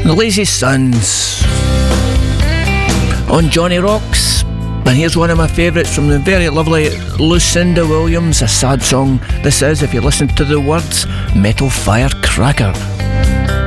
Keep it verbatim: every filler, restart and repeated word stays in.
The Lazy Sons on Johnny Rocks. And here's one of my favourites from the very lovely Lucinda Williams, a sad song this is if you listen to the words, Metal Firecracker.